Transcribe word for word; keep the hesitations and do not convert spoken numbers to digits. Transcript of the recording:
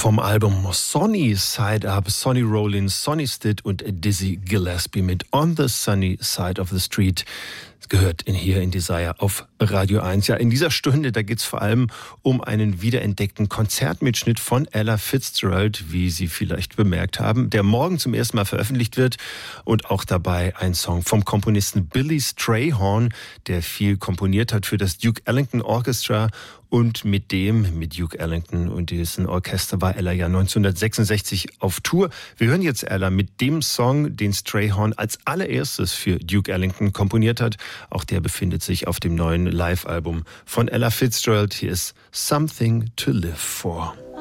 Vom Album Sonny Side Up, Sonny Rollins, Sonny Stitt und Dizzy Gillespie mit On the Sunny Side of the Street. Das gehört in hier in Desire auf Radio eins. Ja, in dieser Stunde, da geht's vor allem um einen wiederentdeckten Konzertmitschnitt von Ella Fitzgerald, wie Sie vielleicht bemerkt haben, der morgen zum ersten Mal veröffentlicht wird, und auch dabei ein Song vom Komponisten Billy Strayhorn, der viel komponiert hat für das Duke Ellington Orchestra. Und mit dem, mit Duke Ellington und diesem Orchester war Ella ja neunzehnhundertsechsundsechzig auf Tour. Wir hören jetzt Ella mit dem Song, den Strayhorn als allererstes für Duke Ellington komponiert hat. Auch der befindet sich auf dem neuen Live-Album von Ella Fitzgerald. Hier ist Something to Live For.